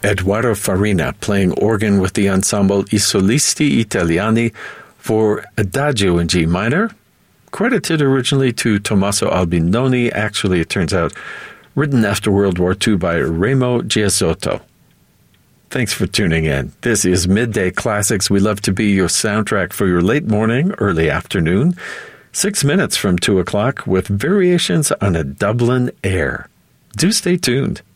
Edoardo Farina playing organ with the ensemble I Solisti Italiani for Adagio in G minor, credited originally to Tommaso Albinoni. Actually, it turns out, written after World War II by Remo Giazzotto. Thanks for tuning in. This is Midday Classics. We love to be your soundtrack for your late morning, early afternoon, 6 minutes from 2 o'clock with variations on a Dublin air. Do stay tuned.